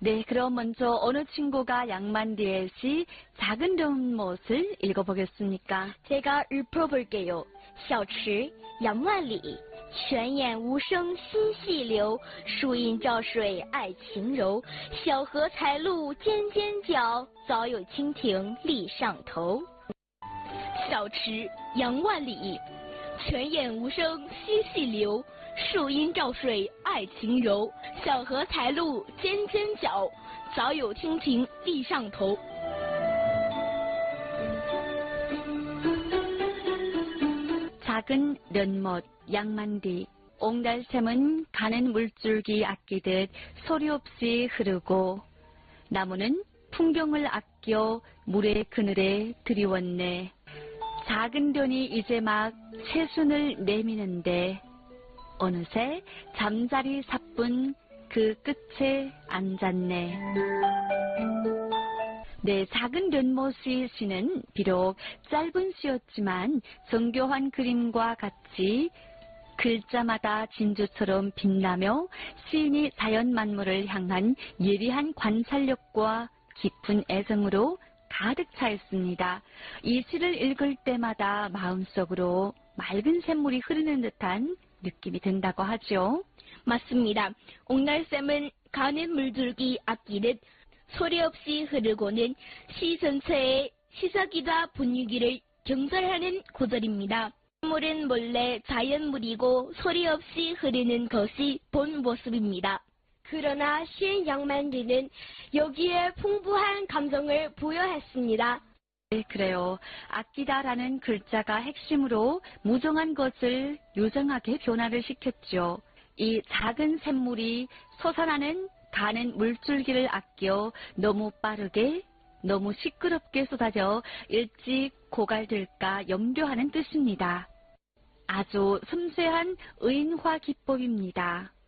네, 그럼 먼저 어느 친구가 양만리의 시 작은 연못을 읽어보겠습니까? 제가 읊어볼게요. 小池杨万里，泉眼无声惜细流，树阴照水爱晴柔。小荷才露尖尖角，早有蜻蜓立上头。小池杨万里，泉眼无声惜细流，树阴照水爱晴柔。小荷才露尖尖角，早有蜻蜓立上头。 작은 연못 양만리 옹달샘은 가는 물줄기 아끼듯 소리 없이 흐르고 나무는 풍경을 아껴 물의 그늘에 들이웠네. 작은 련이 이제 막 새순을 내미는데 어느새 잠자리 사뿐 그 끝에 앉았네. 네, 작은 연못의 시는 비록 짧은 시였지만 정교한 그림과 같이 글자마다 진주처럼 빛나며 시인이 자연 만물을 향한 예리한 관찰력과 깊은 애정으로 가득 차 있습니다. 이 시를 읽을 때마다 마음속으로 맑은 샘물이 흐르는 듯한 느낌이 든다고 하죠. 맞습니다. 옥날샘은 가는 물줄기 아끼듯 소리 없이 흐르고는 시 전체의 시사기다 분위기를 경찰하는 구절입니다. 물은 몰래 자연물이고 소리 없이 흐르는 것이 본 모습입니다. 그러나 시인 양만리는 여기에 풍부한 감정을 부여했습니다. 네, 그래요. 아끼다라는 글자가 핵심으로 무정한 것을 유정하게 변화를 시켰죠. 이 작은 샘물이 솟아나는 가는 물줄기를 아껴 너무 빠르게 너무 시끄럽게 쏟아져 일찍 고갈될까 염려하는 뜻입니다. 아주 섬세한 의인화 기법입니다.